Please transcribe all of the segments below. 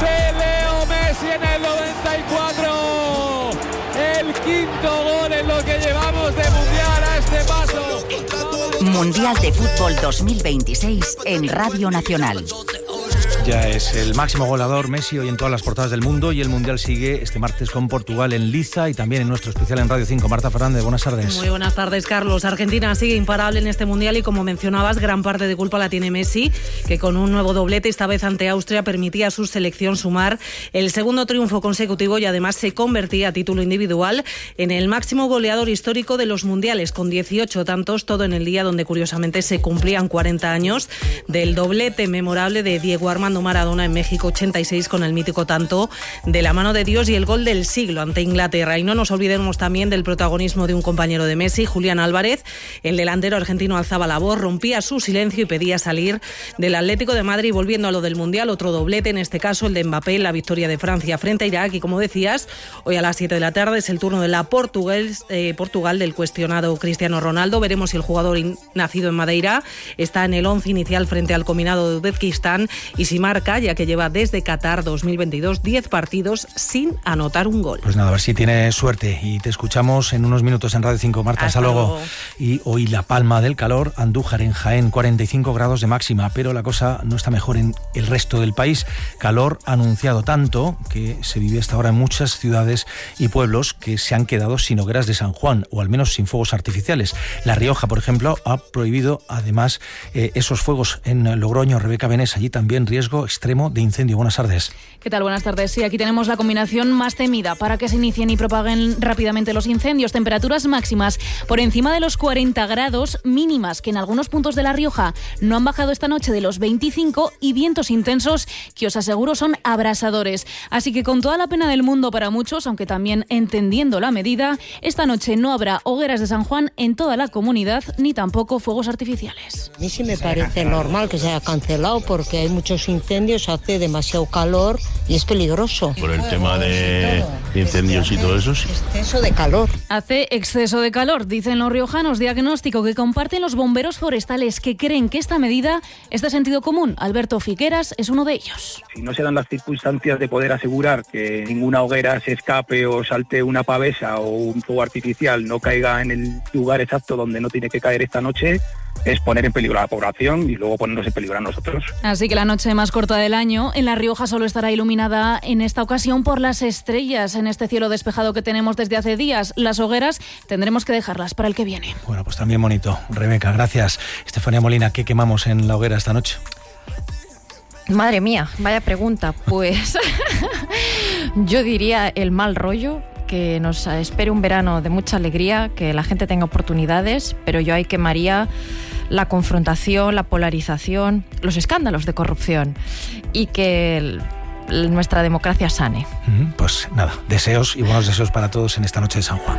Leo Messi en el 94. El quinto gol en lo que llevamos de mundial a este paso. Mundial de Fútbol 2026 en Radio Nacional. Ya es el máximo goleador Messi hoy en todas las portadas del mundo, y el Mundial sigue este martes con Portugal en Liza y también en nuestro especial en Radio 5. Marta Fernández, buenas tardes. Muy buenas tardes, Carlos. Argentina sigue imparable en este Mundial y, como mencionabas, gran parte de culpa la tiene Messi, que con un nuevo doblete, esta vez ante Austria, permitía a su selección sumar el segundo triunfo consecutivo y además se convertía a título individual en el máximo goleador histórico de los Mundiales, con 18 tantos, todo en el día donde curiosamente se cumplían 40 años del doblete memorable de Diego Armando Maradona en México 86, con el mítico tanto de la mano de Dios y el gol del siglo ante Inglaterra. Y no nos olvidemos también del protagonismo de un compañero de Messi, Julián Álvarez. El delantero argentino alzaba la voz, rompía su silencio y pedía salir del Atlético de Madrid. Volviendo a lo del Mundial, otro doblete, en este caso el de Mbappé, la victoria de Francia frente a Irak. Y como decías, hoy a las 7 de la tarde es el turno de la Portugal del cuestionado Cristiano Ronaldo. Veremos si el jugador nacido en Madeira está en el 11 inicial frente al combinado de Uzbekistán y si marca, ya que lleva desde Qatar 2022 10 partidos sin anotar un gol. Pues nada, a ver si tiene suerte, y te escuchamos en unos minutos en Radio 5. Marta, hasta luego. Y hoy la palma del calor, Andújar en Jaén, 45 grados de máxima, pero la cosa no está mejor en el resto del país. Calor anunciado tanto que se vive hasta ahora en muchas ciudades y pueblos que se han quedado sin hogueras de San Juan, o al menos sin fuegos artificiales. La Rioja, por ejemplo, ha prohibido además esos fuegos en Logroño. Rebeca Benés, allí también riesgo extremo de incendio. Buenas tardes. ¿Qué tal? Buenas tardes. Sí, aquí tenemos la combinación más temida para que se inicien y propaguen rápidamente los incendios. Temperaturas máximas por encima de los 40 grados, mínimas que en algunos puntos de La Rioja no han bajado esta noche de los 25, y vientos intensos que os aseguro son abrasadores. Así que, con toda la pena del mundo para muchos, aunque también entendiendo la medida, esta noche no habrá hogueras de San Juan en toda la comunidad, ni tampoco fuegos artificiales. A mí sí me parece normal que se haya cancelado, porque hay muchos incendios, hace demasiado calor y es peligroso. Por el tema de incendios y todo eso, sí. Exceso de calor. Hace exceso de calor, dicen los riojanos, diagnóstico que comparten los bomberos forestales, que creen que esta medida es de sentido común. Alberto Fiqueras es uno de ellos. Si no se dan las circunstancias de poder asegurar que ninguna hoguera se escape o salte una pavesa o un fuego artificial no caiga en el lugar exacto donde no tiene que caer esta noche, es poner en peligro a la población y luego ponernos en peligro a nosotros. Así que la noche más corta del año en La Rioja solo estará iluminada en esta ocasión por las estrellas en este cielo despejado que tenemos desde hace días. Las hogueras tendremos que dejarlas para el que viene. Bueno, pues también bonito. Rebeca, gracias. Estefanía Molina, ¿qué quemamos en la hoguera esta noche? Madre mía, vaya pregunta. Pues yo diría el mal rollo, que nos espere un verano de mucha alegría, que la gente tenga oportunidades, pero yo ahí quemaría la confrontación, la polarización, los escándalos de corrupción, y que nuestra democracia sane. Pues nada, deseos y buenos deseos para todos en esta noche de San Juan.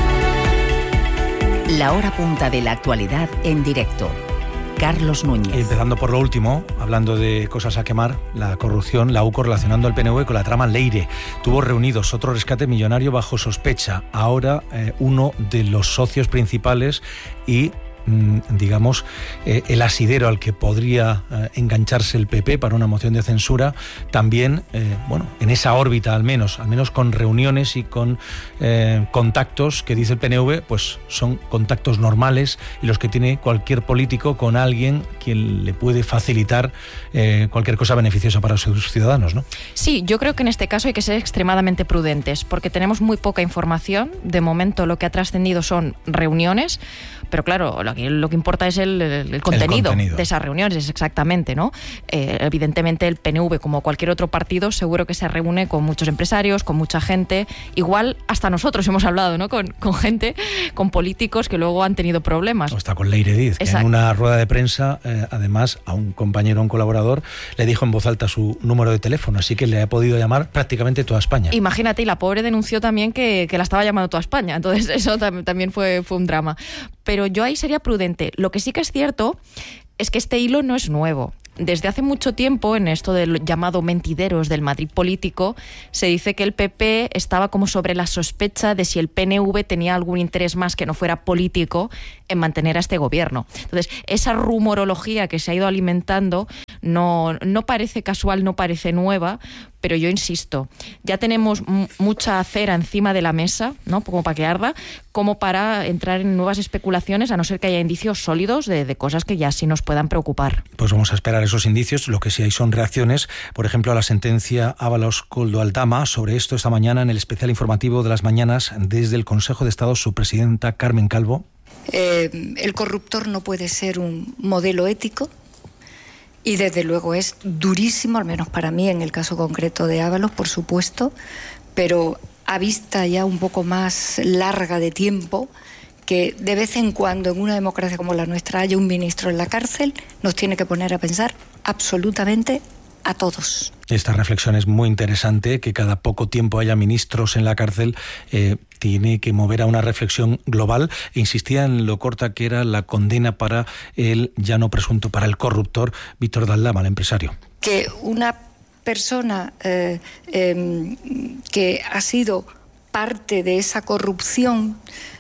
La hora punta de la actualidad en directo. Carlos Núñez. Y empezando por lo último, hablando de cosas a quemar, la corrupción, la UCO relacionando al PNV con la trama Leire. Tuvo reunidos otro rescate millonario bajo sospecha. Ahora uno de los socios principales y digamos, el asidero al que podría engancharse el PP para una moción de censura, también, bueno, en esa órbita al menos con reuniones y con contactos que dice el PNV, pues son contactos normales y los que tiene cualquier político con alguien quien le puede facilitar cualquier cosa beneficiosa para sus ciudadanos, ¿no? Sí, yo creo que en este caso hay que ser extremadamente prudentes, porque tenemos muy poca información. De momento lo que ha trascendido son reuniones, pero claro, lo que importa es el contenido de esas reuniones, exactamente, ¿no? Evidentemente el PNV, como cualquier otro partido, seguro que se reúne con muchos empresarios, con mucha gente. Igual hasta nosotros hemos hablado, ¿no? Con gente, con políticos que luego han tenido problemas. O está con Leire Diz, que en una rueda de prensa, además, a un compañero, a un colaborador, le dijo en voz alta su número de teléfono, así que le ha podido llamar prácticamente toda España. Imagínate, y la pobre denunció también que la estaba llamando toda España, entonces eso también fue un drama. Pero yo ahí sería prudente. Lo que sí que es cierto es que este hilo no es nuevo. Desde hace mucho tiempo, en esto del llamado mentideros del Madrid político, se dice que el PP estaba como sobre la sospecha de si el PNV tenía algún interés más que no fuera político en mantener a este gobierno. Entonces, esa rumorología que se ha ido alimentando No parece casual, no parece nueva, pero yo insisto, ya tenemos mucha cera encima de la mesa, ¿no? Como para que arda, como para entrar en nuevas especulaciones, a no ser que haya indicios sólidos de cosas que ya sí nos puedan preocupar. Pues vamos a esperar esos indicios. Lo que sí hay son reacciones, por ejemplo, a la sentencia Ábalos-Koldo Aldama. Sobre esto, esta mañana, en el especial informativo de las mañanas, desde el Consejo de Estado, su presidenta Carmen Calvo. El corruptor no puede ser un modelo ético. Y desde luego es durísimo, al menos para mí, en el caso concreto de Ábalos, por supuesto, pero a vista ya un poco más larga de tiempo, que de vez en cuando en una democracia como la nuestra haya un ministro en la cárcel, nos tiene que poner a pensar absolutamente a todos. Esta reflexión es muy interesante, que cada poco tiempo haya ministros en la cárcel, tiene que mover a una reflexión global. Insistía en lo corta que era la condena para el ya no presunto, para el corruptor Víctor de Aldama, el empresario. Que una persona que ha sido parte de esa corrupción,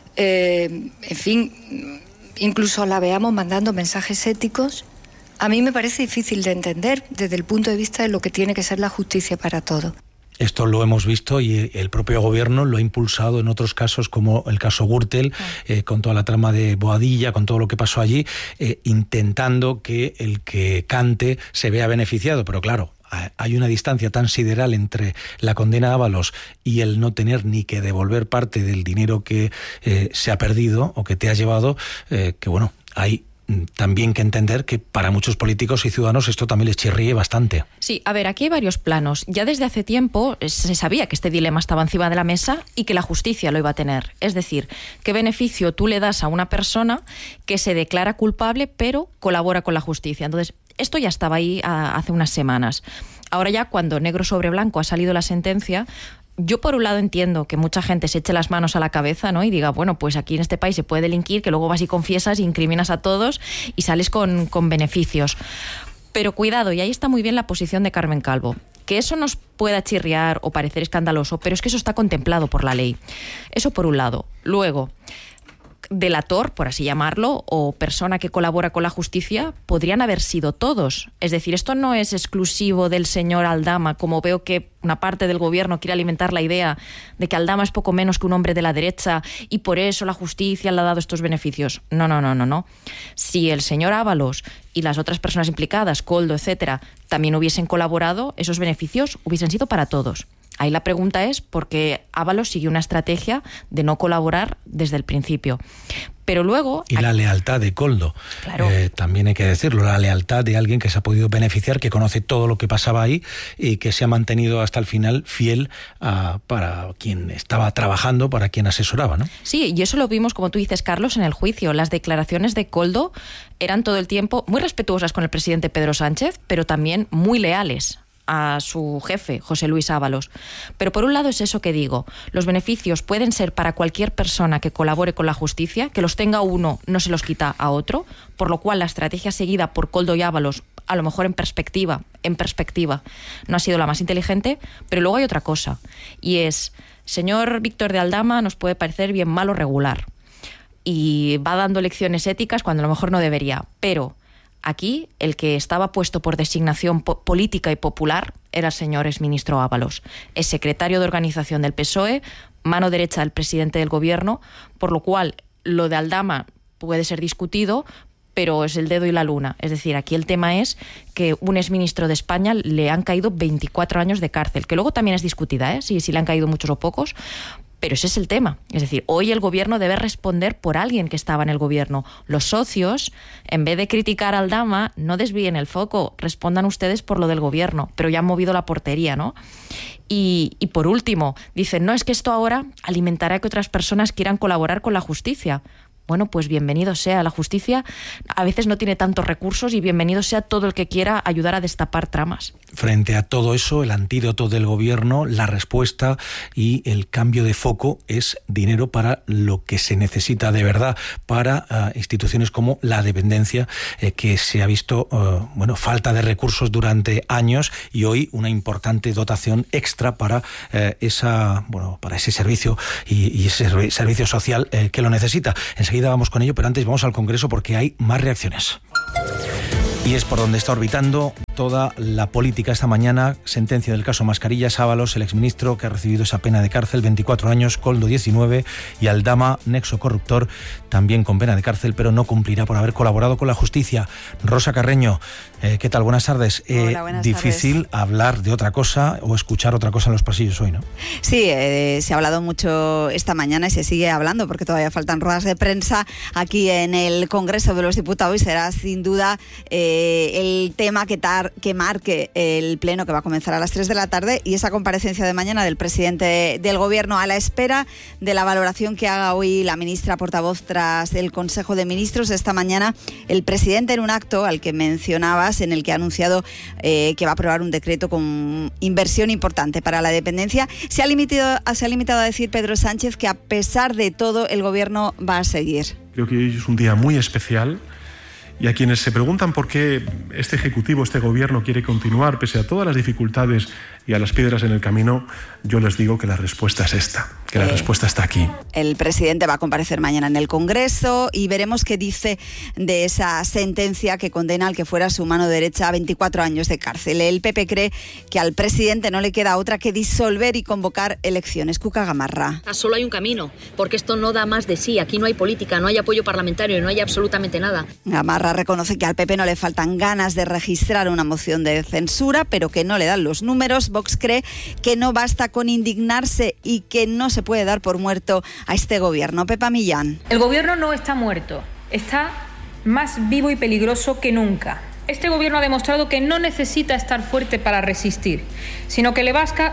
en fin, incluso la veamos mandando mensajes éticos, a mí me parece difícil de entender desde el punto de vista de lo que tiene que ser la justicia para todo. Esto lo hemos visto y el propio gobierno lo ha impulsado en otros casos, como el caso Gürtel, con toda la trama de Boadilla, con todo lo que pasó allí, intentando que el que cante se vea beneficiado. Pero claro, hay una distancia tan sideral entre la condena a Ábalos y el no tener ni que devolver parte del dinero que se ha perdido o que te ha llevado, que bueno, hay también que entender que para muchos políticos y ciudadanos esto también les chirríe bastante. Sí, a ver, aquí hay varios planos. Ya desde hace tiempo se sabía que este dilema estaba encima de la mesa y que la justicia lo iba a tener. Es decir, ¿qué beneficio tú le das a una persona que se declara culpable pero colabora con la justicia? Entonces, esto ya estaba ahí hace unas semanas. Ahora ya, cuando negro sobre blanco ha salido la sentencia, yo por un lado entiendo que mucha gente se eche las manos a la cabeza, ¿no? Y diga, bueno, pues aquí en este país se puede delinquir, que luego vas y confiesas y incriminas a todos y sales con beneficios. Pero cuidado, y ahí está muy bien la posición de Carmen Calvo. Que eso nos pueda chirriar o parecer escandaloso, pero es que eso está contemplado por la ley. Eso por un lado. Luego, delator, por así llamarlo, o persona que colabora con la justicia, podrían haber sido todos. Es decir, esto no es exclusivo del señor Aldama, como veo que una parte del gobierno quiere alimentar la idea de que Aldama es poco menos que un hombre de la derecha y por eso la justicia le ha dado estos beneficios. No. Si el señor Ábalos y las otras personas implicadas, Koldo, etcétera, también hubiesen colaborado, esos beneficios hubiesen sido para todos. Ahí la pregunta es por qué Ábalos sigue una estrategia de no colaborar desde el principio. Pero luego... Y la lealtad de Koldo, claro. También hay que decirlo, la lealtad de alguien que se ha podido beneficiar, que conoce todo lo que pasaba ahí y que se ha mantenido hasta el final fiel para quien estaba trabajando, para quien asesoraba, ¿no? Sí, y eso lo vimos, como tú dices, Carlos, en el juicio. Las declaraciones de Koldo eran todo el tiempo muy respetuosas con el presidente Pedro Sánchez, pero también muy leales a su jefe, José Luis Ábalos. Pero por un lado es eso que digo, los beneficios pueden ser para cualquier persona que colabore con la justicia, que los tenga uno no se los quita a otro, por lo cual la estrategia seguida por Koldo y Ábalos, a lo mejor en perspectiva, no ha sido la más inteligente, pero luego hay otra cosa, y es, señor Víctor de Aldama nos puede parecer bien malo regular, y va dando lecciones éticas cuando a lo mejor no debería, pero aquí, el que estaba puesto por designación política y popular era el señor exministro Ábalos. Es secretario de organización del PSOE, mano derecha del presidente del gobierno, por lo cual lo de Aldama puede ser discutido, pero es el dedo y la luna. Es decir, aquí el tema es que un exministro de España le han caído 24 años de cárcel, que luego también es discutida, si le han caído muchos o pocos. Pero ese es el tema. Es decir, hoy el gobierno debe responder por alguien que estaba en el gobierno. Los socios, en vez de criticar a Aldama, no desvíen el foco, respondan ustedes por lo del gobierno, pero ya han movido la portería, ¿no? Y por último, dicen, no, es que esto ahora alimentará que otras personas quieran colaborar con la justicia. Bueno, pues bienvenido sea. La justicia a veces no tiene tantos recursos y bienvenido sea todo el que quiera ayudar a destapar tramas. Frente a todo eso, el antídoto del gobierno, la respuesta y el cambio de foco es dinero para lo que se necesita de verdad, para instituciones como la dependencia, que se ha visto falta de recursos durante años y hoy una importante dotación extra para para ese servicio y ese servicio social que lo necesita. Enseguida vamos con ello, pero antes vamos al Congreso porque hay más reacciones. Y es por donde está orbitando toda la política esta mañana. Sentencia del caso Mascarillas, Ábalos, el exministro que ha recibido esa pena de cárcel, 24 años, Koldo 19, y Aldama, nexo corruptor, también con pena de cárcel, pero no cumplirá por haber colaborado con la justicia. Rosa Carreño, ¿qué tal? Buenas tardes. Hola, buenas difícil tardes. Hablar de otra cosa o escuchar otra cosa en los pasillos hoy, ¿no? Sí, se ha hablado mucho esta mañana y se sigue hablando porque todavía faltan ruedas de prensa aquí en el Congreso de los Diputados y será sin duda el tema que marque el pleno que va a comenzar a las 3 de la tarde y esa comparecencia de mañana del presidente del Gobierno a la espera de la valoración que haga hoy la ministra portavoz tras el Consejo de Ministros. Esta mañana el presidente, en un acto al que mencionabas, en el que ha anunciado que va a aprobar un decreto con inversión importante para la dependencia, se ha limitado a decir Pedro Sánchez que a pesar de todo el Gobierno va a seguir. Creo que hoy es un día muy especial y a quienes se preguntan por qué este Ejecutivo, este Gobierno quiere continuar pese a todas las dificultades y a las piedras en el camino, yo les digo que la respuesta es esta, que la respuesta está aquí. El presidente va a comparecer mañana en el Congreso y veremos qué dice de esa sentencia que condena al que fuera su mano derecha a 24 años de cárcel. El PP cree que al presidente no le queda otra que disolver y convocar elecciones. Cuca Gamarra. Solo hay un camino, porque esto no da más de sí. Aquí no hay política, no hay apoyo parlamentario, no hay absolutamente nada. Gamarra reconoce que al PP no le faltan ganas de registrar una moción de censura, pero que no le dan los números. Vox cree que no basta con indignarse y que no se puede dar por muerto a este gobierno. Pepa Millán. El gobierno no está muerto, está más vivo y peligroso que nunca. Este gobierno ha demostrado que no necesita estar fuerte para resistir, sino que le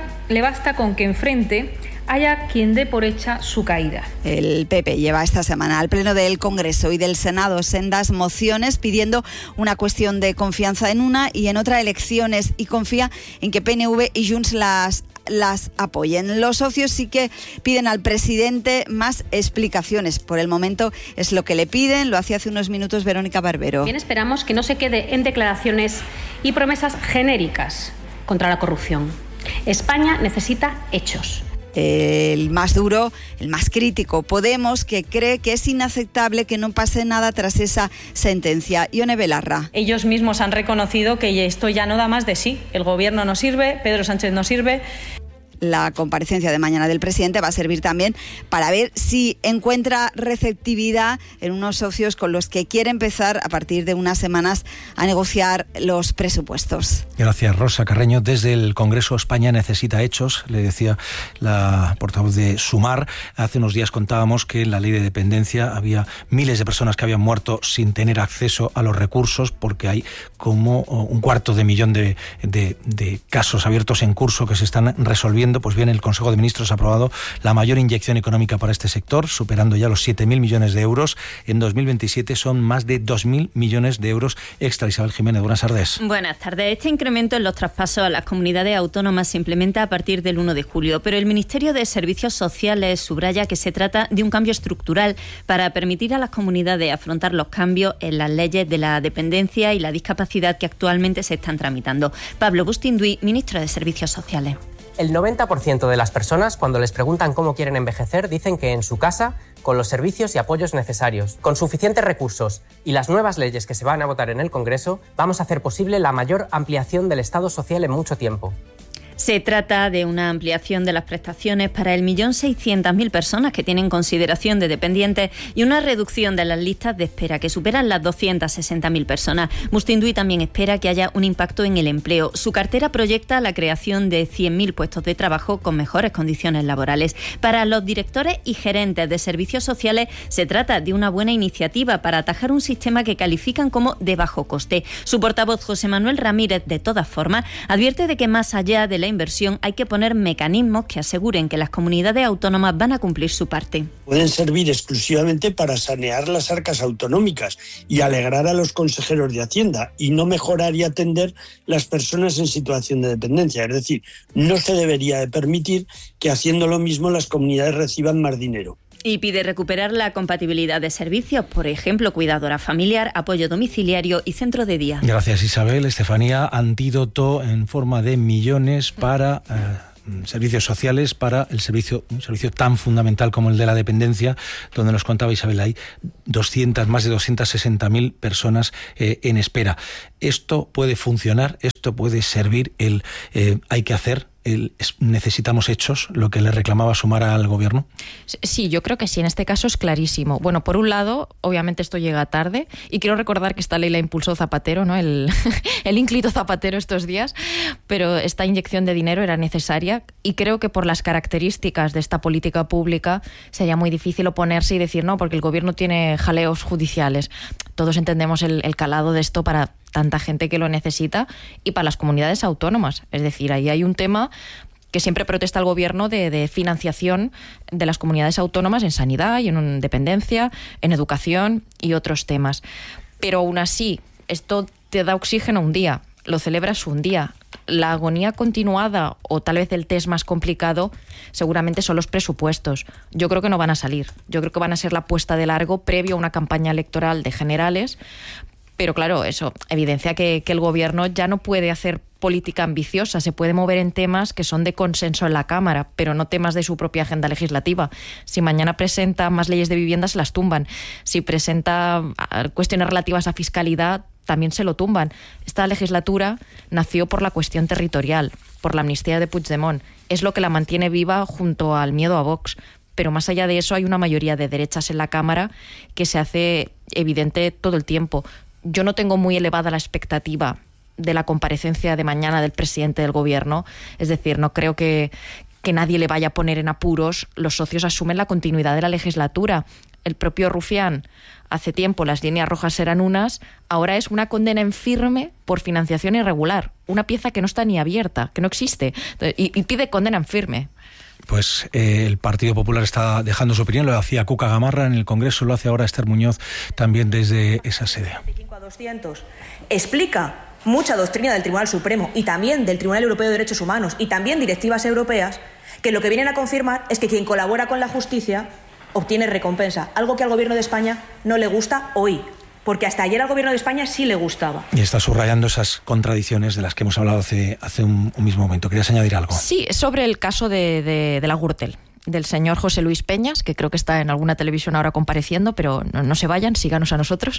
basta con que enfrente haya quien dé por hecha su caída. El PP lleva esta semana al Pleno del Congreso y del Senado sendas mociones pidiendo una cuestión de confianza en una y en otra elecciones y confía en que PNV y Junts las apoyen. Los socios sí que piden al presidente más explicaciones. Por el momento es lo que le piden. Lo hacía hace unos minutos Verónica Barbero. Bien, esperamos que no se quede en declaraciones y promesas genéricas contra la corrupción. España necesita hechos. El más duro, el más crítico, Podemos, que cree que es inaceptable que no pase nada tras esa sentencia. Ione Belarra. Ellos mismos han reconocido que esto ya no da más de sí. El gobierno no sirve, Pedro Sánchez no sirve. La comparecencia de mañana del presidente va a servir también para ver si encuentra receptividad en unos socios con los que quiere empezar a partir de unas semanas a negociar los presupuestos. Gracias, Rosa Carreño. Desde el Congreso, España necesita hechos, le decía la portavoz de Sumar. Hace unos días contábamos que en la ley de dependencia había miles de personas que habían muerto sin tener acceso a los recursos porque hay como 250.000 de casos abiertos en curso que se están resolviendo. Pues bien, el Consejo de Ministros ha aprobado la mayor inyección económica para este sector, superando ya los 7.000 millones de euros. En 2027 son más de 2.000 millones de euros extra. Isabel Jiménez, buenas tardes. Buenas tardes. Este incremento en los traspasos a las comunidades autónomas se implementa a partir del 1 de julio, pero el Ministerio de Servicios Sociales subraya que se trata de un cambio estructural para permitir a las comunidades afrontar los cambios en las leyes de la dependencia y la discapacidad que actualmente se están tramitando. Pablo Bustinduy, ministro de Servicios Sociales. El 90% de las personas, cuando les preguntan cómo quieren envejecer, dicen que en su casa, con los servicios y apoyos necesarios, con suficientes recursos y las nuevas leyes que se van a votar en el Congreso, vamos a hacer posible la mayor ampliación del Estado social en mucho tiempo. Se trata de una ampliación de las prestaciones para el 1.600.000 personas que tienen consideración de dependientes y una reducción de las listas de espera que superan las 260.000 personas. Bustinduy también espera que haya un impacto en el empleo. Su cartera proyecta la creación de 100.000 puestos de trabajo con mejores condiciones laborales. Para los directores y gerentes de servicios sociales se trata de una buena iniciativa para atajar un sistema que califican como de bajo coste. Su portavoz, José Manuel Ramírez, de todas formas, advierte de que más allá de la inversión hay que poner mecanismos que aseguren que las comunidades autónomas van a cumplir su parte. Pueden servir exclusivamente para sanear las arcas autonómicas y alegrar a los consejeros de Hacienda y no mejorar y atender las personas en situación de dependencia. Es decir, no se debería de permitir que haciendo lo mismo las comunidades reciban más dinero. Y pide recuperar la compatibilidad de servicios, por ejemplo, cuidadora familiar, apoyo domiciliario y centro de día. Gracias, Isabel. Estefanía, antídoto en forma de millones para servicios sociales para un servicio tan fundamental como el de la dependencia, donde nos contaba Isabel, hay más de 260.000 personas en espera. ¿Esto puede funcionar? ¿Esto puede servir? ¿Hay que hacer? ¿Necesitamos hechos? Lo que le reclamaba Sumar al gobierno. Sí, yo creo que sí, en este caso es clarísimo. Bueno, por un lado, obviamente esto llega tarde, y quiero recordar que esta ley la impulsó Zapatero, ¿no? El ínclito Zapatero estos días, pero esta inyección de dinero era necesaria, y creo que por las características de esta política pública sería muy difícil oponerse y decir no, porque el gobierno tiene jaleos judiciales. Todos entendemos el calado de esto para tanta gente que lo necesita y para las comunidades autónomas. Es decir, ahí hay un tema que siempre protesta el gobierno de financiación de las comunidades autónomas en sanidad y en dependencia, en educación y otros temas. Pero aún así, esto te da oxígeno un día, lo celebras un día. La agonía continuada, o tal vez el test más complicado, seguramente son los presupuestos. Yo creo que no van a salir. Yo creo que van a ser la apuesta de largo previo a una campaña electoral de generales. Pero claro, eso evidencia que el gobierno ya no puede hacer política ambiciosa, se puede mover en temas que son de consenso en la Cámara, pero no temas de su propia agenda legislativa. Si mañana presenta más leyes de vivienda, se las tumban. Si presenta cuestiones relativas a fiscalidad, también se lo tumban. Esta legislatura nació por la cuestión territorial, por la amnistía de Puigdemont. Es lo que la mantiene viva junto al miedo a Vox. Pero más allá de eso hay una mayoría de derechas en la Cámara que se hace evidente todo el tiempo. Yo no tengo muy elevada la expectativa de la comparecencia de mañana del presidente del gobierno. Es decir, no creo que nadie le vaya a poner en apuros. Los socios asumen la continuidad de la legislatura. El propio Rufián, hace tiempo las líneas rojas eran unas, ahora es una condena en firme por financiación irregular. Una pieza que no está ni abierta, que no existe, y pide condena en firme. Pues el Partido Popular está dejando su opinión, lo hacía Cuca Gamarra en el Congreso, lo hace ahora Esther Muñoz también desde esa sede. 200 explica mucha doctrina del Tribunal Supremo y también del Tribunal Europeo de Derechos Humanos y también directivas europeas, que lo que vienen a confirmar es que quien colabora con la justicia obtiene recompensa, algo que al Gobierno de España no le gusta hoy, porque hasta ayer al Gobierno de España sí le gustaba. Y está subrayando esas contradicciones de las que hemos hablado hace un mismo momento. ¿Querías añadir algo? Sí, sobre el caso de la Gürtel, del señor José Luis Peñas, que creo que está en alguna televisión ahora compareciendo, pero no se vayan, síganos a nosotros.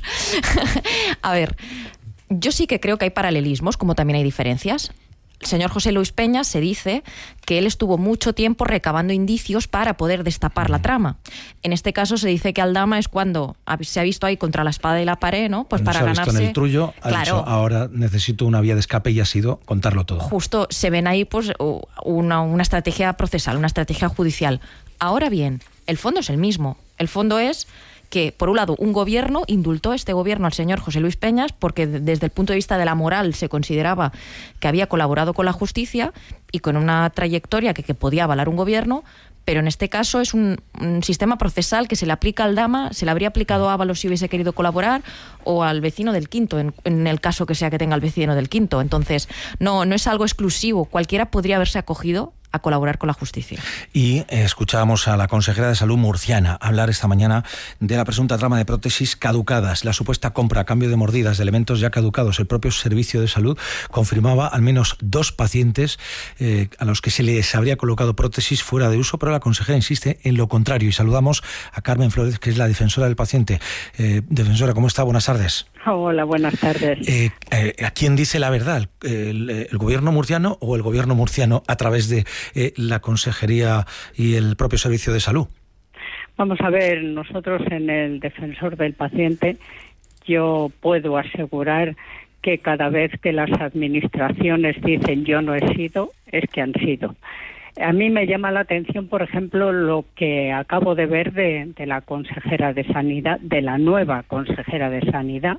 A ver, yo sí que creo que hay paralelismos, como también hay diferencias. El señor José Luis Peñas se dice que él estuvo mucho tiempo recabando indicios para poder destapar la trama. En este caso se dice que Aldama es cuando se ha visto ahí contra la espada y la pared, ¿no? Pues para ganarse... en el trullo, ha dicho, ahora necesito una vía de escape, y ha sido contarlo todo. Justo, se ven ahí pues una estrategia procesal, una estrategia judicial. Ahora bien, el fondo es el mismo. El fondo es que, por un lado, un gobierno indultó este gobierno al señor José Luis Peñas porque desde el punto de vista de la moral se consideraba que había colaborado con la justicia y con una trayectoria que podía avalar un gobierno, pero en este caso es un sistema procesal que se le aplica al Dama, se le habría aplicado a Ábalos si hubiese querido colaborar, o al vecino del Quinto, en el caso que sea que tenga el vecino del Quinto. Entonces, no es algo exclusivo, cualquiera podría haberse acogido a colaborar con la justicia. Y escuchábamos a la consejera de Salud murciana hablar esta mañana de la presunta trama de prótesis caducadas, la supuesta compra a cambio de mordidas de elementos ya caducados. El propio Servicio de Salud confirmaba al menos 2 pacientes a los que se les habría colocado prótesis fuera de uso, pero la consejera insiste en lo contrario. Y saludamos a Carmen Flores, que es la defensora del paciente. Defensora, ¿cómo está? Buenas tardes. Hola, buenas tardes. ¿A quién dice la verdad? ¿El gobierno murciano o el gobierno murciano a través de la Consejería y el propio Servicio de Salud? Vamos a ver, nosotros en el Defensor del Paciente, yo puedo asegurar que cada vez que las administraciones dicen yo no he sido, es que han sido. A mí me llama la atención, por ejemplo, lo que acabo de ver de la consejera de Sanidad, de la nueva consejera de Sanidad.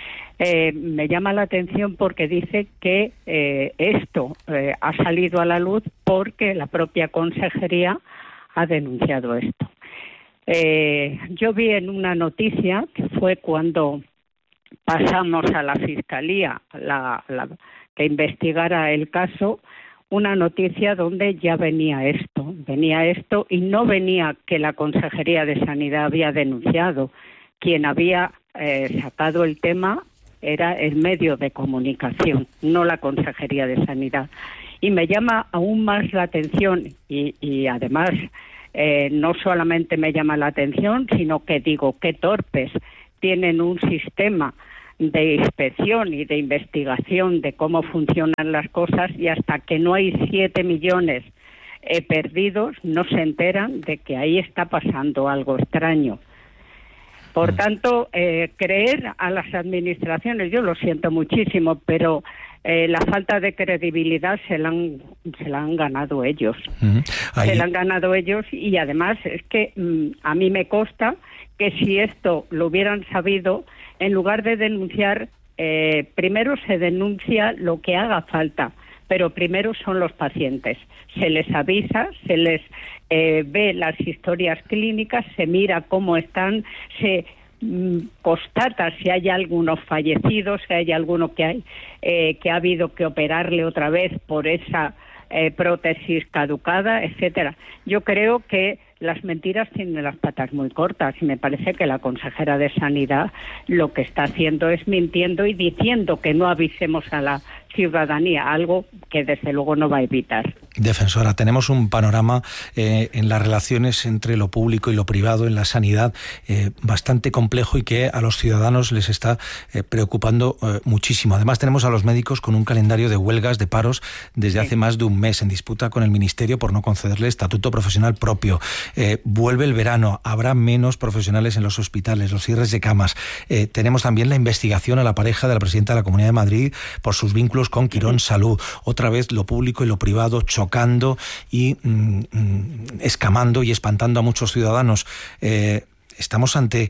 Me llama la atención porque dice que esto ha salido a la luz porque la propia consejería ha denunciado esto. Yo vi en una noticia que fue cuando pasamos a la Fiscalía que investigara el caso, una noticia donde ya venía esto y no venía que la Consejería de Sanidad había denunciado. Quien había sacado el tema era el medio de comunicación, no la Consejería de Sanidad. Y me llama aún más la atención y además no solamente me llama la atención, sino que digo, qué torpes tienen un sistema de inspección y de investigación de cómo funcionan las cosas, y hasta que no hay 7 millones perdidos no se enteran de que ahí está pasando algo extraño. Por tanto, creer a las administraciones, yo lo siento muchísimo, pero la falta de credibilidad se la han ganado ellos. Se la han ganado ellos, y además es que a mí me consta que si esto lo hubieran sabido, en lugar de denunciar, primero se denuncia lo que haga falta, pero primero son los pacientes. Se les avisa, se les ve las historias clínicas, se mira cómo están, se constata si hay algunos fallecidos, si hay alguno que ha habido que operarle otra vez por esa prótesis caducada, etcétera. Yo creo que las mentiras tienen las patas muy cortas, y me parece que la consejera de Sanidad lo que está haciendo es mintiendo y diciendo que no avisemos a la ciudadanía, algo que desde luego no va a evitar. Defensora, tenemos un panorama en las relaciones entre lo público y lo privado en la sanidad bastante complejo y que a los ciudadanos les está preocupando muchísimo. Además, tenemos a los médicos con un calendario de huelgas, de paros, desde hace más de un mes, en disputa con el Ministerio por no concederle estatuto profesional propio. Vuelve el verano, habrá menos profesionales en los hospitales, los cierres de camas. Tenemos también la investigación a la pareja de la presidenta de la Comunidad de Madrid por sus vínculos con Quirón Salud. Otra vez lo público y lo privado chocando y escamando y espantando a muchos ciudadanos. Estamos ante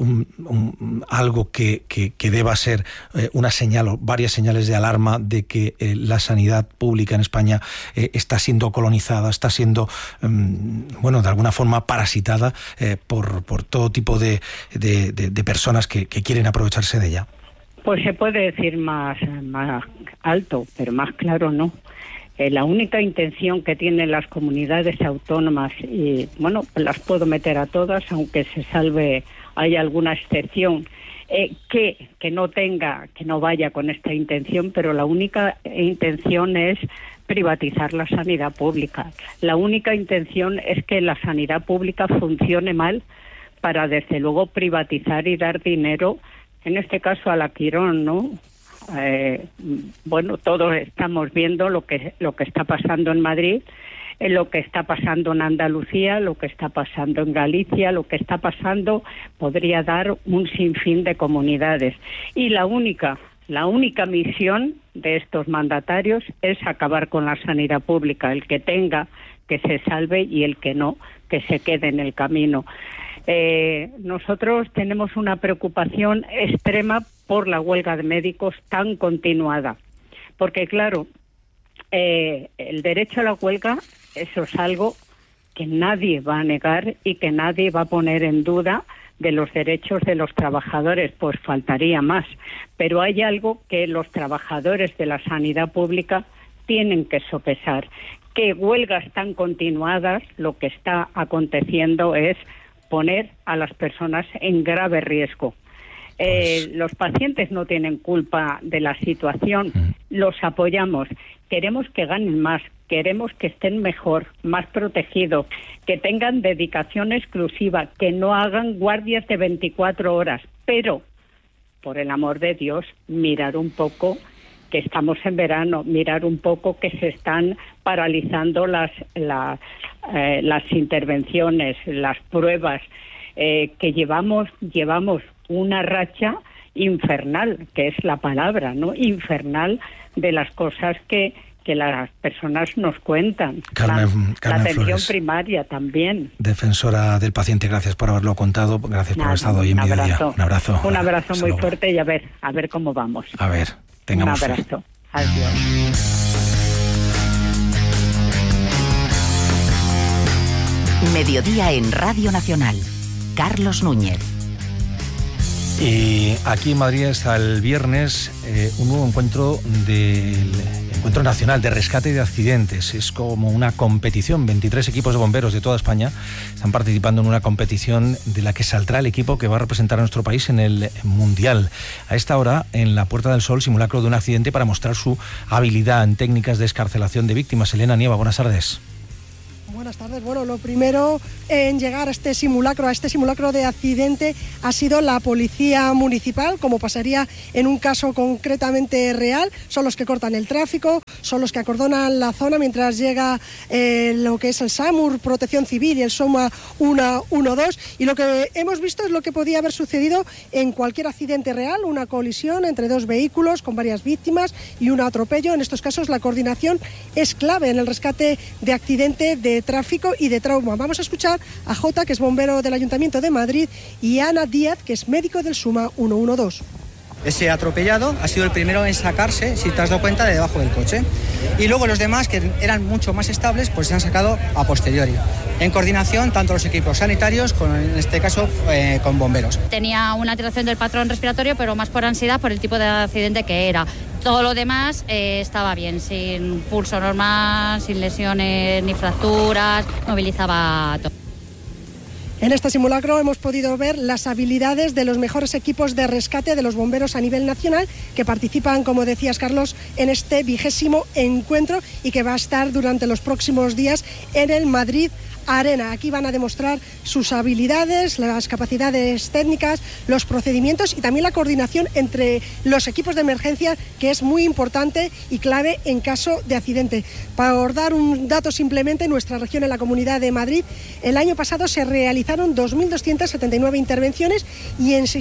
algo que deba ser una señal o varias señales de alarma de que la sanidad pública en España está siendo colonizada, está siendo, de alguna forma parasitada por todo tipo de personas que quieren aprovecharse de ella. Pues se puede decir más alto, pero más claro no. La única intención que tienen las comunidades autónomas, y las puedo meter a todas, aunque se salve, hay alguna excepción, que no vaya con esta intención, pero la única intención es privatizar la sanidad pública. La única intención es que la sanidad pública funcione mal para, desde luego, privatizar y dar dinero, en este caso a la Quirón, ¿no? Todos estamos viendo lo que está pasando en Madrid, lo que está pasando en Andalucía, lo que está pasando en Galicia, lo que está pasando, podría dar un sinfín de comunidades. Y la única misión de estos mandatarios es acabar con la sanidad pública. El que tenga, que se salve, y el que no, que se quede en el camino. Nosotros tenemos una preocupación extrema por la huelga de médicos tan continuada, porque claro, el derecho a la huelga, eso es algo que nadie va a negar y que nadie va a poner en duda de los derechos de los trabajadores, pues faltaría más, pero hay algo que los trabajadores de la sanidad pública tienen que sopesar, que huelgas tan continuadas lo que está aconteciendo es poner a las personas en grave riesgo. Los pacientes no tienen culpa de la situación, los apoyamos, queremos que ganen más, queremos que estén mejor, más protegidos, que tengan dedicación exclusiva, que no hagan guardias de 24 horas, pero, por el amor de Dios, mirar un poco que estamos en verano, mirar un poco que se están paralizando las intervenciones, las pruebas, que llevamos una racha infernal, que es la palabra, ¿no? Infernal, de las cosas que las personas nos cuentan. Carmen la atención Flores, primaria también. Defensora del paciente, gracias por haberlo contado, gracias por haber estado hoy en Mediodía. Un abrazo. Un abrazo muy fuerte, y a ver cómo vamos. A ver, tengamos un abrazo. Fe. Adiós. Mediodía en Radio Nacional. Carlos Núñez. Y aquí en Madrid está el viernes un nuevo encuentro del Encuentro Nacional de Rescate de Accidentes. Es como una competición. 23 equipos de bomberos de toda España están participando en una competición de la que saldrá el equipo que va a representar a nuestro país en el Mundial. A esta hora, en la Puerta del Sol, simulacro de un accidente para mostrar su habilidad en técnicas de excarcelación de víctimas. Elena Nieva, buenas tardes. Buenas tardes. Bueno, lo primero en llegar a este simulacro de accidente ha sido la policía municipal, como pasaría en un caso concretamente real. Son los que cortan el tráfico, son los que acordonan la zona mientras llega lo que es el SAMUR, Protección Civil, y el SOMA 112. Y lo que hemos visto es lo que podía haber sucedido en cualquier accidente real, una colisión entre dos vehículos con varias víctimas y un atropello. En estos casos la coordinación es clave en el rescate de accidente de tráfico y de trauma. Vamos a escuchar a Jota, que es bombero del Ayuntamiento de Madrid, y a Ana Díaz, que es médico del SUMA 112. Ese atropellado ha sido el primero en sacarse, si te has dado cuenta, de debajo del coche. Y luego los demás, que eran mucho más estables, pues se han sacado a posteriori. En coordinación, tanto los equipos sanitarios, como en este caso con bomberos. Tenía una alteración del patrón respiratorio, pero más por ansiedad, por el tipo de accidente que era. Todo lo demás estaba bien, sin pulso normal, sin lesiones ni fracturas, movilizaba todo. En este simulacro hemos podido ver las habilidades de los mejores equipos de rescate de los bomberos a nivel nacional, que participan, como decías, Carlos, en este 20º encuentro y que va a estar durante los próximos días en el Madrid Arena. Aquí van a demostrar sus habilidades, las capacidades técnicas, los procedimientos y también la coordinación entre los equipos de emergencia, que es muy importante y clave en caso de accidente. Para dar un dato simplemente, en nuestra región, en la Comunidad de Madrid, el año pasado se realizaron 2.279 intervenciones y en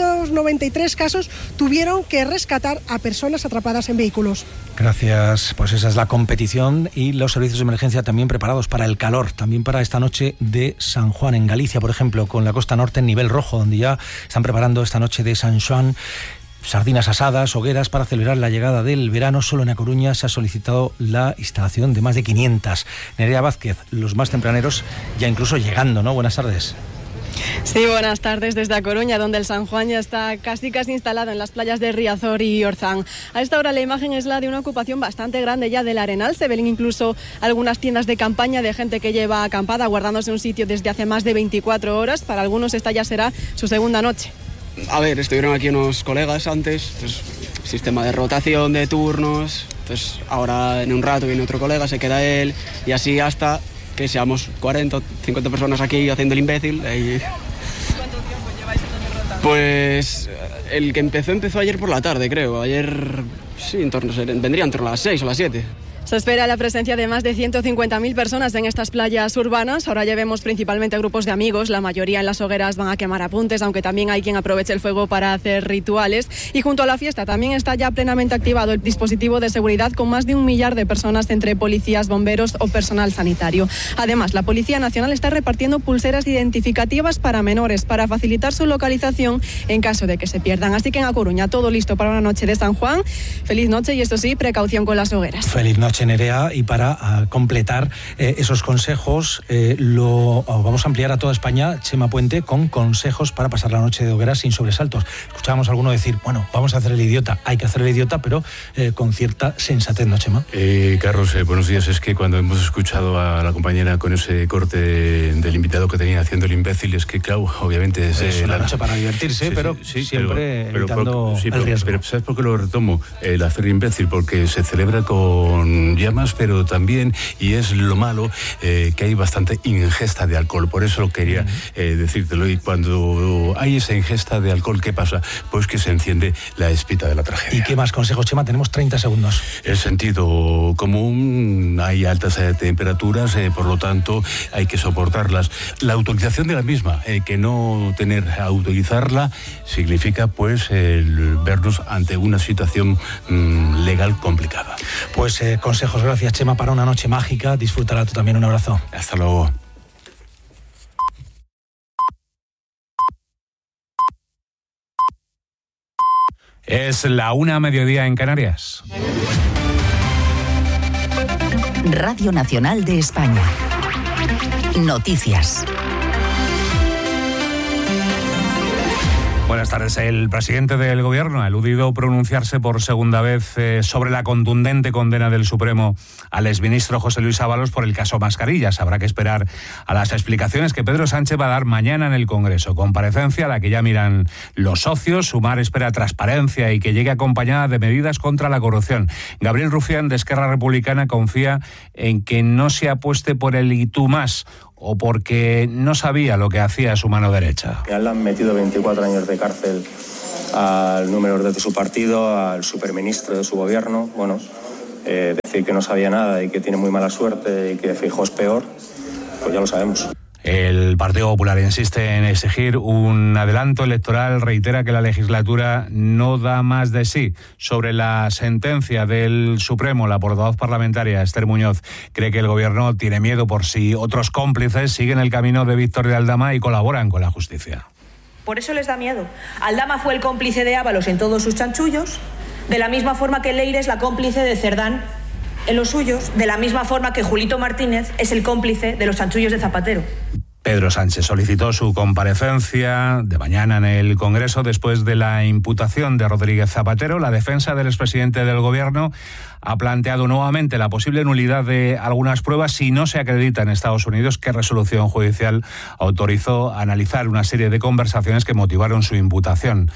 693 casos tuvieron que rescatar a personas atrapadas en vehículos. Gracias. Pues esa es la competición y los servicios de emergencia también preparados para el calor, también para esta noche de San Juan. En Galicia, por ejemplo, con la costa norte en nivel rojo, donde ya están preparando esta noche de San Juan sardinas asadas, hogueras para celebrar la llegada del verano. Solo en A Coruña se ha solicitado la instalación de más de 500. Nerea Vázquez, los más tempraneros ya incluso llegando, ¿no? Buenas tardes. Sí, buenas tardes desde A Coruña, donde el San Juan ya está casi instalado en las playas de Riazor y Orzán. A esta hora la imagen es la de una ocupación bastante grande ya del Arenal. Se ven incluso algunas tiendas de campaña de gente que lleva acampada, guardándose un sitio desde hace más de 24 horas. Para algunos esta ya será su segunda noche. A ver, estuvieron aquí unos colegas antes, pues, sistema de rotación de turnos, entonces ahora en un rato viene otro colega, se queda él y así hasta que seamos 40 o 50 personas aquí haciendo el imbécil. ¿Cuánto tiempo lleváis haciendo rota? Pues el que empezó ayer por la tarde, creo. Ayer, sí, vendría en torno a las 6 o las 7. Se espera la presencia de más de 150.000 personas en estas playas urbanas. Ahora ya vemos principalmente grupos de amigos. La mayoría en las hogueras van a quemar apuntes, aunque también hay quien aproveche el fuego para hacer rituales. Y junto a la fiesta también está ya plenamente activado el dispositivo de seguridad, con más de 1 millar de personas entre policías, bomberos o personal sanitario. Además, la Policía Nacional está repartiendo pulseras identificativas para menores, para facilitar su localización en caso de que se pierdan. Así que en A Coruña todo listo para una noche de San Juan. Feliz noche y, eso sí, precaución con las hogueras. Feliz noche, Nerea, y para completar esos consejos lo vamos a ampliar a toda España, Chema Puente, con consejos para pasar la noche de hogueras sin sobresaltos. Escuchábamos a alguno decir, bueno, vamos a hacer el idiota, hay que hacer el idiota, pero con cierta sensatez, ¿no, Chema? Carlos, buenos días. Es que cuando hemos escuchado a la compañera con ese corte del invitado que tenía haciendo el imbécil, es que, claro, obviamente es una noche para divertirse, sí, pero sí, siempre evitando el riesgo. Pero ¿sabes por qué lo retomo? El hacer imbécil, porque se celebra con llamas, pero también, y es lo malo, que hay bastante ingesta de alcohol. Por eso quería decírtelo. Y cuando hay esa ingesta de alcohol, ¿qué pasa? Pues que se enciende la espita de la tragedia. ¿Y qué más consejos, Chema? Tenemos 30 segundos. El sentido común, hay altas temperaturas, por lo tanto hay que soportarlas. La utilización de la misma, que no tener a utilizarla, significa pues el vernos ante una situación legal complicada. Pues consejos, gracias, Chema, para una noche mágica. Disfrútala tú también. Un abrazo. Hasta luego. Es la 1:00 en Canarias. Radio Nacional de España. Noticias. Buenas tardes. El presidente del Gobierno ha eludido pronunciarse por segunda vez sobre la contundente condena del Supremo al exministro José Luis Ábalos por el caso Mascarillas. Habrá que esperar a las explicaciones que Pedro Sánchez va a dar mañana en el Congreso. Comparecencia a la que ya miran los socios. Sumar espera transparencia y que llegue acompañada de medidas contra la corrupción. Gabriel Rufián, de Esquerra Republicana, confía en que no se apueste por el y tú más, o porque no sabía lo que hacía su mano derecha. Le han metido 24 años de cárcel al número de su partido, al superministro de su gobierno. Bueno, decir que no sabía nada y que tiene muy mala suerte y que Feijóo es peor, pues ya lo sabemos. El Partido Popular insiste en exigir un adelanto electoral, reitera que la legislatura no da más de sí. Sobre la sentencia del Supremo, la portavoz parlamentaria Esther Muñoz cree que el Gobierno tiene miedo por si otros cómplices siguen el camino de Víctor de Aldama y colaboran con la justicia. Por eso les da miedo. Aldama fue el cómplice de Ábalos en todos sus chanchullos, de la misma forma que Leire es la cómplice de Cerdán en los suyos, de la misma forma que Julito Martínez es el cómplice de los chanchullos de Zapatero. Pedro Sánchez solicitó su comparecencia de mañana en el Congreso después de la imputación de Rodríguez Zapatero. La defensa del expresidente del Gobierno ha planteado nuevamente la posible nulidad de algunas pruebas si no se acredita en Estados Unidos qué resolución judicial autorizó a analizar una serie de conversaciones que motivaron su imputación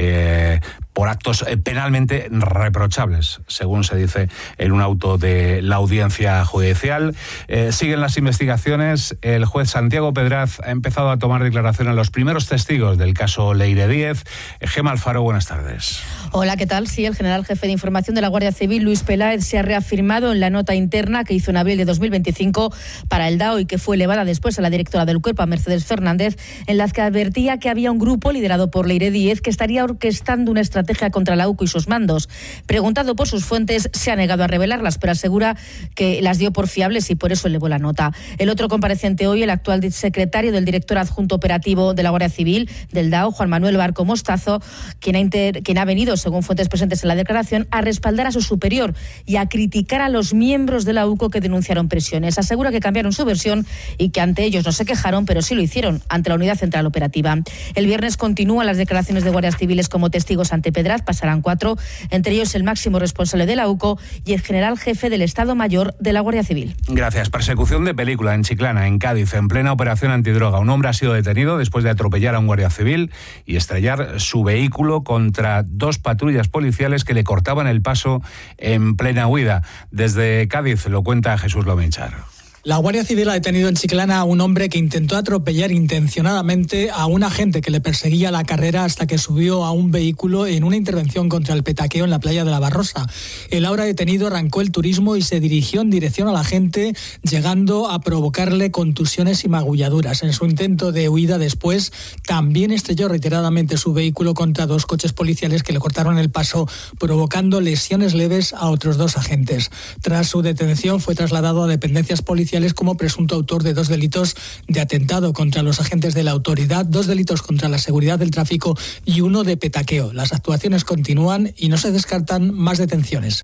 por actos penalmente reprochables, según se dice en un auto de la audiencia judicial. Siguen las investigaciones. El juez Santiago Pedraz ha empezado a tomar declaración a los primeros testigos del caso Leire Díez. Gemma Alfaro, buenas tardes. Hola, ¿qué tal? Sí, el general jefe de información de la Guardia Civil, Luis Peláez, se ha reafirmado en la nota interna que hizo en abril de 2025 para el DAO y que fue elevada después a la directora del Cuerpo, a Mercedes Fernández, en la que advertía que había un grupo liderado por Leire Díez que estaría orquestando una estrategia contra la UCO y sus mandos. Preguntado por sus fuentes, se ha negado a revelarlas, pero asegura que las dio por fiables y por eso elevó la nota. El otro compareciente hoy, el actual secretario del director adjunto operativo de la Guardia Civil, del DAO, Juan Manuel Barco Mostazo, quien ha venido, según fuentes presentes en la declaración, a respaldar a su superior y a criticar a los miembros de la UCO que denunciaron presiones. Asegura que cambiaron su versión y que ante ellos no se quejaron, pero sí lo hicieron ante la Unidad Central Operativa. El viernes continúan las declaraciones de guardias civiles como testigos ante Pedraz. Pasarán 4, entre ellos el máximo responsable de la UCO y el general jefe del Estado Mayor de la Guardia Civil. Gracias. Persecución de película en Chiclana, en Cádiz, en plena operación antidroga. Un hombre ha sido detenido después de atropellar a un guardia civil y estrellar su vehículo contra 2 patrullas policiales que le cortaban el paso en plena huida. Desde Cádiz lo cuenta Jesús Lomenchar. La Guardia Civil ha detenido en Chiclana a un hombre que intentó atropellar intencionadamente a un agente que le perseguía la carrera hasta que subió a un vehículo en una intervención contra el petaqueo en la playa de la Barrosa. El ahora detenido arrancó el turismo y se dirigió en dirección al agente, llegando a provocarle contusiones y magulladuras. En su intento de huida después, también estrelló reiteradamente su vehículo contra 2 coches policiales que le cortaron el paso, provocando lesiones leves a otros 2 agentes. Tras su detención, fue trasladado a dependencias policiales como presunto autor de 2 delitos de atentado contra los agentes de la autoridad, 2 delitos contra la seguridad del tráfico y 1 de petaqueo. Las actuaciones continúan y no se descartan más detenciones.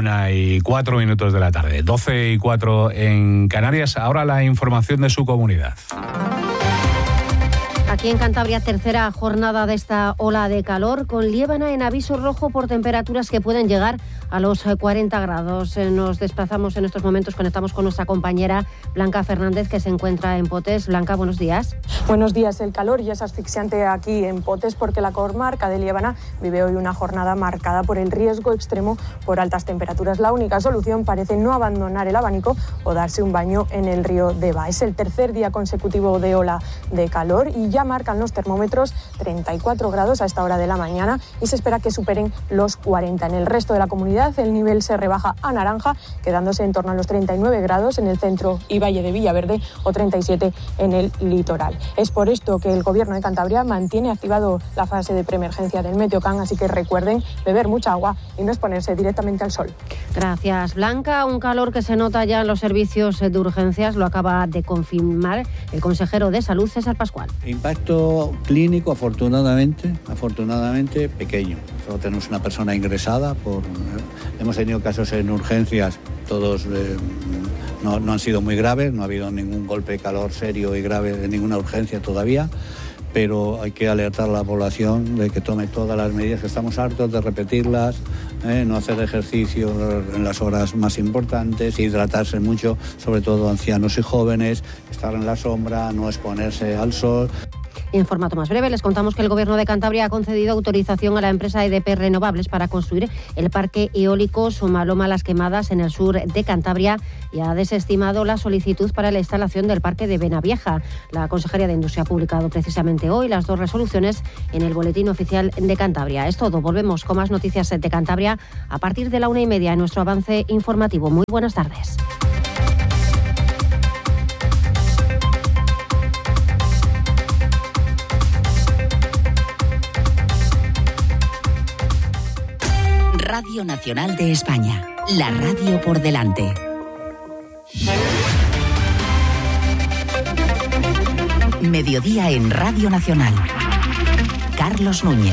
1:04 de la tarde, 12:04 en Canarias. Ahora la información de su comunidad. Aquí en Cantabria, tercera jornada de esta ola de calor, con Liébana en aviso rojo por temperaturas que pueden llegar a los 40 grados. Nos desplazamos en estos momentos, conectamos con nuestra compañera Blanca Fernández, que se encuentra en Potes. Blanca, buenos días. Buenos días. El calor ya es asfixiante aquí en Potes porque la comarca de Liébana vive hoy una jornada marcada por el riesgo extremo por altas temperaturas. La única solución parece no abandonar el abanico o darse un baño en el río Deva. Es el tercer día consecutivo de ola de calor y ya marcan los termómetros 34 grados a esta hora de la mañana y se espera que superen los 40. En el resto de la comunidad el nivel se rebaja a naranja, quedándose en torno a los 39 grados en el centro y valle de Villaverde o 37 en el litoral. Es por esto que el Gobierno de Cantabria mantiene activado la fase de preemergencia del Meteocán, así que recuerden beber mucha agua y no exponerse directamente al sol. Gracias, Blanca. Un calor que se nota ya en los servicios de urgencias, lo acaba de confirmar el consejero de Salud, César Pascual. Impacto clínico, afortunadamente pequeño. Solo tenemos una persona ingresada. Hemos tenido casos en urgencias, todos no han sido muy graves, no ha habido ningún golpe de calor serio y grave de ninguna urgencia todavía, pero hay que alertar a la población de que tome todas las medidas, que estamos hartos de repetirlas, no hacer ejercicio en las horas más importantes, hidratarse mucho, sobre todo ancianos y jóvenes, estar en la sombra, no exponerse al sol. En formato más breve les contamos que el Gobierno de Cantabria ha concedido autorización a la empresa EDP Renovables para construir el parque eólico Somaloma Las Quemadas en el sur de Cantabria y ha desestimado la solicitud para la instalación del parque de Benavieja. La Consejería de Industria ha publicado precisamente hoy las 2 resoluciones en el Boletín Oficial de Cantabria. Es todo, volvemos con más noticias de Cantabria a partir de la 1:30 en nuestro avance informativo. Muy buenas tardes. Radio Nacional de España, la radio por delante. Mediodía en Radio Nacional. Carlos Núñez.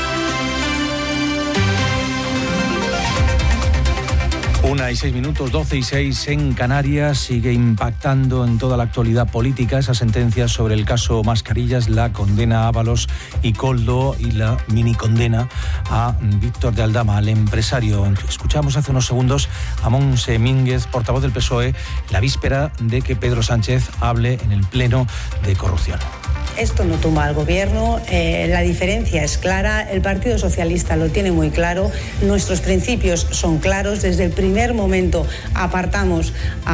Una y 6 minutos, 12:06 en Canarias. Sigue impactando en toda la actualidad política esa sentencia sobre el caso Mascarillas, la condena a Ábalos y Koldo y la mini condena a Víctor de Aldama, al empresario. Escuchamos hace unos segundos a Montse Mínguez, portavoz del PSOE, la víspera de que Pedro Sánchez hable en el Pleno de corrupción. Esto no tumba al gobierno, la diferencia es clara, el Partido Socialista lo tiene muy claro, nuestros principios son claros, desde el primer momento apartamos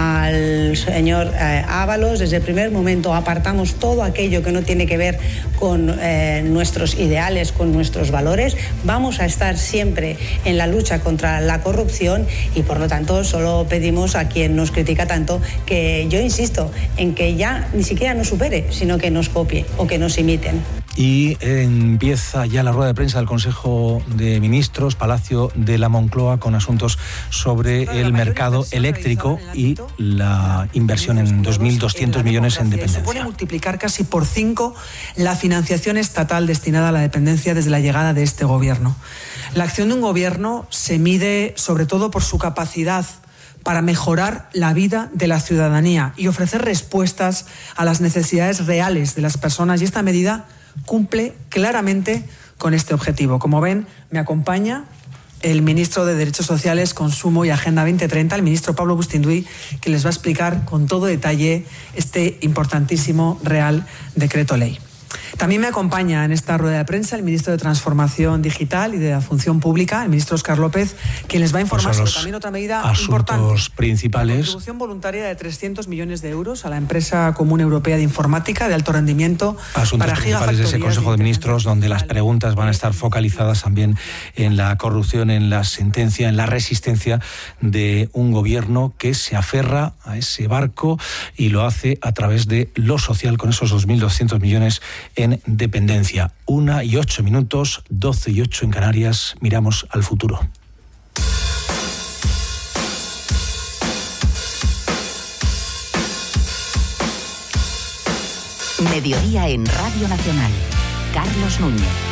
al señor Ábalos, desde el primer momento apartamos todo aquello que no tiene que ver con nuestros ideales, con nuestros valores, vamos a estar siempre en la lucha contra la corrupción y por lo tanto solo pedimos a quien nos critica tanto que yo insisto en que ya ni siquiera nos supere, sino que nos copie o que nos imiten. Y empieza ya la rueda de prensa del Consejo de Ministros, Palacio de la Moncloa, con asuntos sobre el mercado eléctrico y la inversión en 2.200 millones en dependencia. Supone multiplicar casi por 5 la financiación estatal destinada a la dependencia desde la llegada de este gobierno. La acción de un gobierno se mide sobre todo por su capacidad para mejorar la vida de la ciudadanía y ofrecer respuestas a las necesidades reales de las personas. Y esta medida cumple claramente con este objetivo. Como ven, me acompaña el ministro de Derechos Sociales, Consumo y Agenda 2030, el ministro Pablo Bustinduy, que les va a explicar con todo detalle este importantísimo Real Decreto Ley. También me acompaña en esta rueda de prensa el ministro de Transformación Digital y de la Función Pública, el ministro Óscar López, quien les va a informar sobre también otra medida importante. Principales. La contribución voluntaria de 300 millones de euros a la empresa común europea de informática de alto rendimiento. Asuntos principales de ese Consejo de Ministros, donde las preguntas van a estar focalizadas también en la corrupción, en la sentencia, en la resistencia de un gobierno que se aferra a ese barco y lo hace a través de lo social, con esos 2.200 millones en dependencia. 1:08 minutos, 12:08 en Canarias. Miramos al futuro. Mediodía en Radio Nacional. Carlos Núñez.